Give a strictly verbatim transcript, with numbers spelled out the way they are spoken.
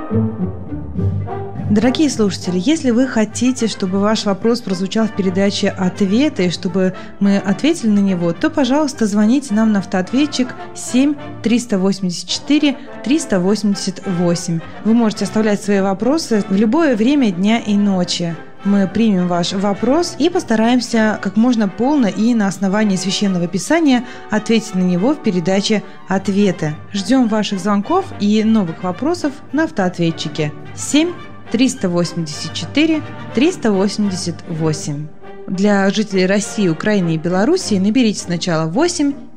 Дорогие слушатели, если вы хотите, чтобы ваш вопрос прозвучал в передаче «Ответы», и чтобы мы ответили на него, то, пожалуйста, звоните нам на автоответчик семь триста восемьдесят четыре триста восемьдесят восемь. Вы можете оставлять свои вопросы в любое время дня и ночи. Мы примем ваш вопрос и постараемся как можно полно и на основании Священного Писания ответить на него в передаче «Ответы». Ждем ваших звонков и новых вопросов на автоответчике семь триста восемьдесят четыре триста восемьдесят восемь. Для жителей России, Украины и Белоруссии наберите сначала восемь